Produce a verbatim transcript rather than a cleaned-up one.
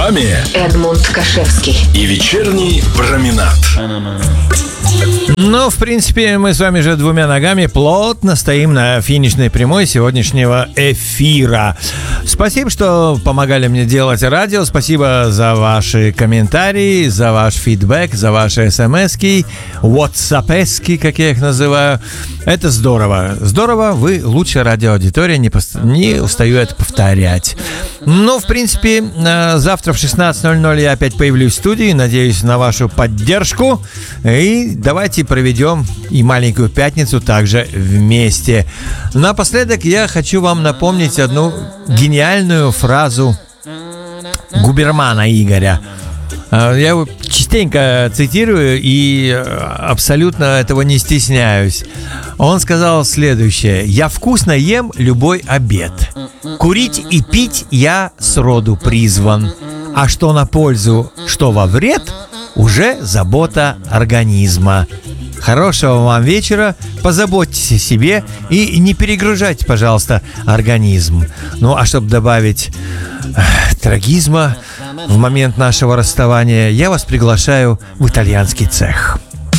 вами Эдмунд Кашевский и вечерний променад. Ну, в принципе, мы с вами же двумя ногами плотно стоим на финишной прямой сегодняшнего эфира. Спасибо, что помогали мне делать радио. Спасибо за ваши комментарии, за ваш фидбэк, за ваши смски, ватсапески, как я их называю. Это здорово. Здорово, вы лучшая радиоаудитория, не, пост... не устаю это повторять. Ну, в принципе, завтра в шестнадцать ноль ноль я опять появлюсь в студии. Надеюсь на вашу поддержку. И давайте проведем и маленькую пятницу также вместе. Напоследок я хочу вам напомнить одну гениальную фразу Губермана Игоря. Я его частенько цитирую и абсолютно этого не стесняюсь. Он сказал следующее: «Я вкусно ем любой обед. Курить и пить я сроду призван. А что на пользу, что во вред, уже забота организма». Хорошего вам вечера, позаботьтесь о себе и не перегружайте, пожалуйста, организм. Ну, а чтобы добавить э, трагизма в момент нашего расставания, я вас приглашаю в итальянский цех.